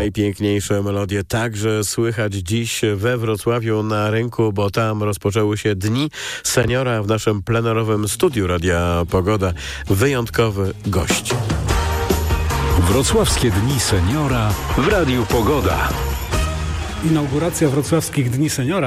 Najpiękniejsze melodie także słychać dziś we Wrocławiu na rynku, bo tam rozpoczęły się Dni Seniora w naszym plenerowym studiu Radia Pogoda. Wyjątkowy gość. Wrocławskie Dni Seniora w Radiu Pogoda. Inauguracja Wrocławskich Dni Seniora